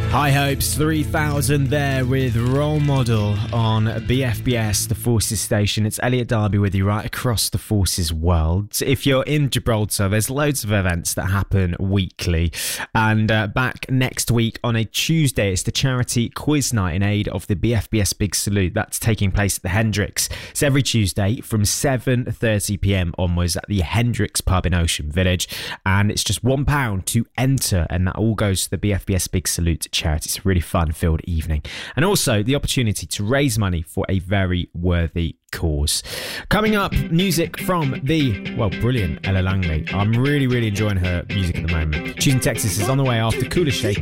High Hopes 3000 there with Role Model on BFBS, the Forces station. It's Elliot Darby with you right across the Forces world. If you're in Gibraltar, there's loads of events that happen weekly. And back next week on a Tuesday, it's the charity quiz night in aid of the BFBS Big Salute. That's taking place at the Hendricks. It's every Tuesday from 7:30pm onwards at the Hendricks pub in Ocean Village. And it's just £1 to enter, and that all goes to the BFBS Big Salute charity. It's a really fun-filled evening. And also the opportunity to raise money for a very worthy cause. Coming up, music from the, brilliant Ella Langley. I'm really enjoying her music at the moment. Choosing Texas is on the way after Cooler Shake.